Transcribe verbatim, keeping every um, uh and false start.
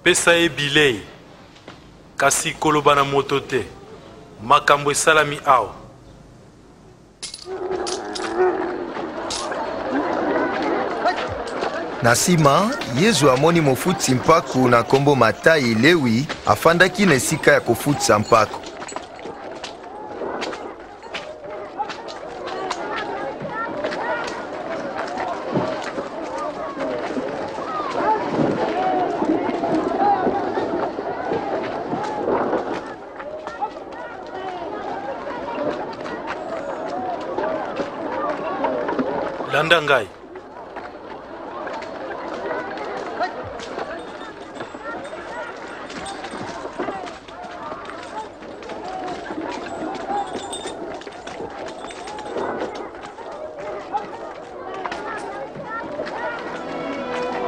pesa ye bilei kasi koloba na moto te makambo esalami awa. Na nsima Yesu amoni mofutisi mpako na nkombo Matayi Lewi afandaki na esika ya kofutisa mpako. Landa ngai.